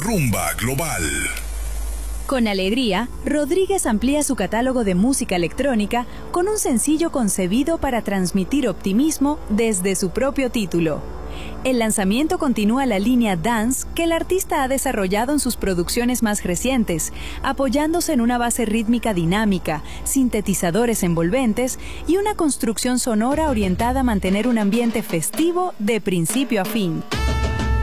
Rumba Global. Con alegría, Rodríguez amplía su catálogo de música electrónica con un sencillo concebido para transmitir optimismo desde su propio título. El lanzamiento continúa la línea dance que el artista ha desarrollado en sus producciones más recientes, apoyándose en una base rítmica dinámica, sintetizadores envolventes y una construcción sonora orientada a mantener un ambiente festivo de principio a fin.